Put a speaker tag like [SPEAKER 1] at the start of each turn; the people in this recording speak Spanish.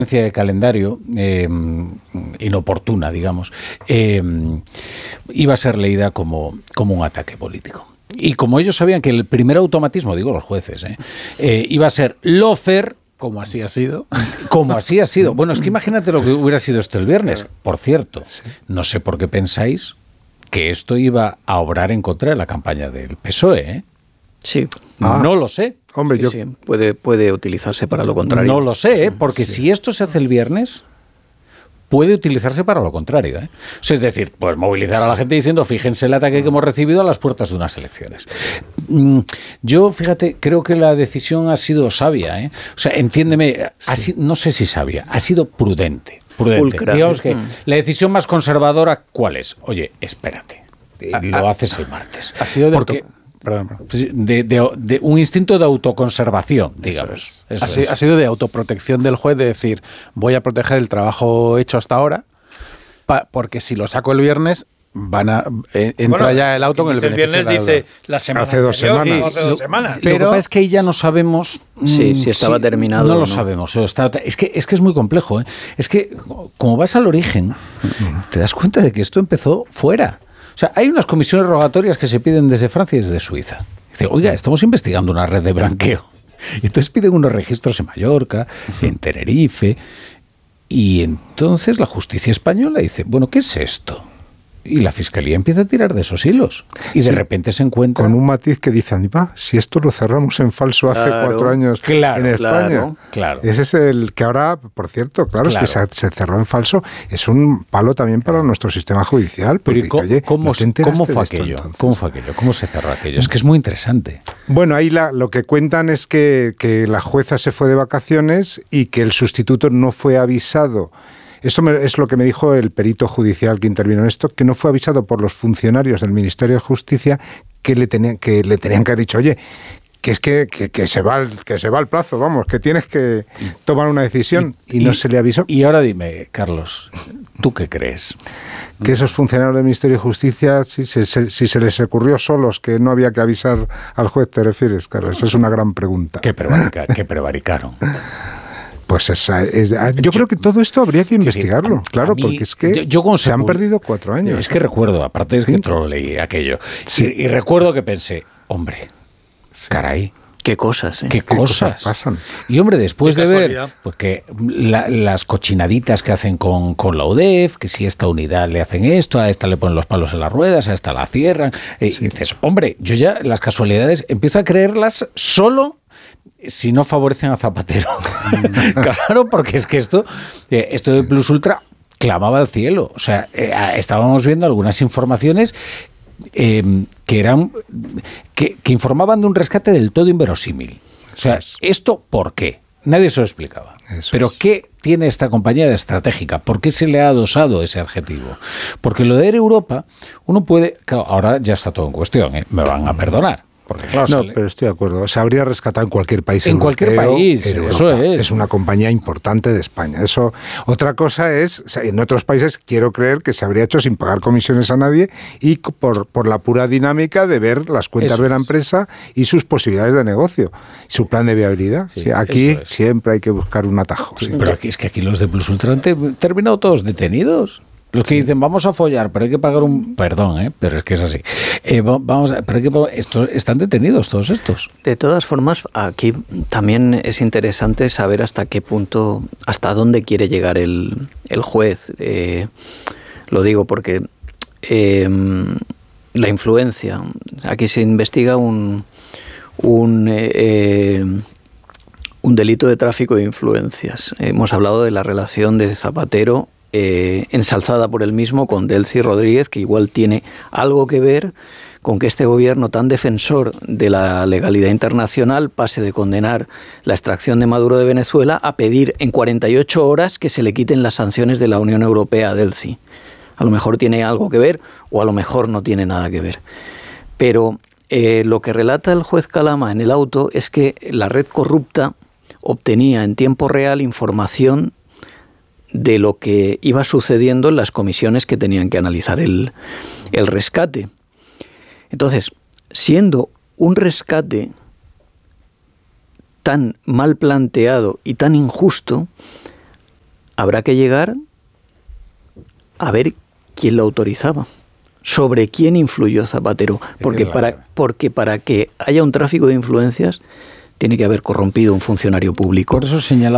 [SPEAKER 1] de calendario inoportuna, digamos, iba a ser leída como un ataque político. Y como ellos sabían que el primer automatismo, digo los jueces, iba a ser lawfare.
[SPEAKER 2] Como así ha sido.
[SPEAKER 1] Como así ha sido. Bueno, es que imagínate lo que hubiera sido esto el viernes. Por cierto, no sé por qué pensáis que esto iba a obrar en contra de la campaña del PSOE, ¿eh?
[SPEAKER 3] Sí.
[SPEAKER 1] No lo sé.
[SPEAKER 4] Hombre,
[SPEAKER 3] Sí, puede utilizarse para lo contrario.
[SPEAKER 1] No lo sé, ¿eh? Porque si esto se hace el viernes, puede utilizarse para lo contrario, ¿eh? O sea, es decir, pues movilizar a la gente diciendo, fíjense el ataque que hemos recibido a las puertas de unas elecciones. Yo, fíjate, creo que la decisión ha sido sabia, ¿eh? O sea, entiéndeme, no sé si sabia, ha sido prudente.
[SPEAKER 3] Pulcra.
[SPEAKER 1] Digamos que la decisión más conservadora, ¿cuál es? Oye, espérate, lo haces el martes.
[SPEAKER 2] Ha sido
[SPEAKER 1] de un instinto de autoconservación, digamos.
[SPEAKER 2] Ha sido de autoprotección del juez, de decir, voy a proteger el trabajo hecho hasta ahora, porque si lo saco el viernes, entra ya el auto con el beneficio
[SPEAKER 5] viernes
[SPEAKER 2] de la
[SPEAKER 5] dice la semana
[SPEAKER 4] hace 2 semanas.
[SPEAKER 5] Hace 2 semanas.
[SPEAKER 1] Pero lo que pasa es que ahí ya no sabemos
[SPEAKER 3] si estaba terminado.
[SPEAKER 1] No lo sabemos. Es que es muy complejo, ¿eh? Es que como vas al origen, te das cuenta de que esto empezó fuera. O sea, hay unas comisiones rogatorias que se piden desde Francia y desde Suiza. Dice, oiga, estamos investigando una red de blanqueo. Y entonces piden unos registros en Mallorca, en Tenerife, y entonces la justicia española dice, bueno, ¿qué es esto? Y la Fiscalía empieza a tirar de esos hilos. Y de repente se encuentra...
[SPEAKER 4] Con un matiz que dicen, si esto lo cerramos en falso hace 4 años en España.
[SPEAKER 1] Claro.
[SPEAKER 4] Ese es el que ahora, por cierto, es que se cerró en falso. Es un palo también para nuestro sistema judicial.
[SPEAKER 1] Pero
[SPEAKER 4] dice, oye,
[SPEAKER 1] ¿cómo fue aquello? ¿Cómo fue aquello? ¿Cómo se cerró aquello? Es que es muy interesante.
[SPEAKER 4] Bueno, ahí lo que cuentan es que la jueza se fue de vacaciones y que el sustituto no fue avisado. Eso es lo que me dijo el perito judicial que intervino en esto, que no fue avisado por los funcionarios del Ministerio de Justicia que le tenían que haber dicho, oye, que es que se va el plazo, vamos, que tienes que tomar una decisión y no se le avisó.
[SPEAKER 1] Y ahora dime, Carlos, ¿tú qué crees?
[SPEAKER 4] Que esos funcionarios del Ministerio de Justicia, si se les ocurrió solos que no había que avisar al juez, ¿te refieres, Carlos? Esa es una gran pregunta.
[SPEAKER 1] Que prevaricaron.
[SPEAKER 4] Pues yo creo que todo esto habría que investigarlo, claro, porque es que se han perdido 4 años.
[SPEAKER 1] Es que recuerdo, aparte es que leí aquello, y recuerdo que pensé, hombre, caray,
[SPEAKER 3] qué cosas, ¿eh?
[SPEAKER 1] Qué cosas
[SPEAKER 4] pasan.
[SPEAKER 1] Y hombre, después de ver porque las cochinaditas que hacen con la UDEF, que si a esta unidad le hacen esto, a esta le ponen los palos en las ruedas, a esta la cierran, y dices, hombre, yo ya las casualidades empiezo a creerlas solo si no favorecen a Zapatero. Claro, porque es que esto de Plus Ultra clamaba al cielo. O sea, estábamos viendo algunas informaciones que informaban de un rescate del todo inverosímil. O sea, ¿esto por qué? Nadie se lo explicaba. Pero ¿qué tiene esta compañía de estratégica? ¿Por qué se le ha adosado ese adjetivo? Porque lo de Air Europa, uno puede... Claro, ahora ya está todo en cuestión, ¿eh? Me van a perdonar. Porque, claro,
[SPEAKER 4] pero estoy de acuerdo. Se habría rescatado en cualquier país
[SPEAKER 1] europeo. En cualquier país, eso es.
[SPEAKER 4] Es una compañía importante de España. Eso. Otra cosa es, en otros países quiero creer que se habría hecho sin pagar comisiones a nadie y por la pura dinámica de ver las cuentas de la empresa y sus posibilidades de negocio, su plan de viabilidad. Sí, aquí siempre hay que buscar un atajo.
[SPEAKER 1] Sí. Pero aquí los de Plus Ultra han terminado todos detenidos. Los que dicen, vamos a follar, pero hay que pagar un... Perdón, pero es que es así. Pero hay que pagar... Están detenidos todos estos.
[SPEAKER 3] De todas formas, aquí también es interesante saber hasta qué punto, hasta dónde quiere llegar el juez. Lo digo porque la influencia... Aquí se investiga un delito de tráfico de influencias. Hemos hablado de la relación de Zapatero ensalzada por él mismo con Delcy Rodríguez, que igual tiene algo que ver con que este gobierno tan defensor de la legalidad internacional pase de condenar la extracción de Maduro de Venezuela a pedir en 48 horas que se le quiten las sanciones de la Unión Europea a Delcy. A lo mejor tiene algo que ver o a lo mejor no tiene nada que ver. Pero lo que relata el juez Calama en el auto es que la red corrupta obtenía en tiempo real información de lo que iba sucediendo en las comisiones que tenían que analizar el rescate. Entonces, siendo un rescate tan mal planteado y tan injusto, habrá que llegar a ver quién lo autorizaba, sobre quién influyó Zapatero, porque para que haya un tráfico de influencias tiene que haber corrompido un funcionario público.
[SPEAKER 1] Por eso señalaba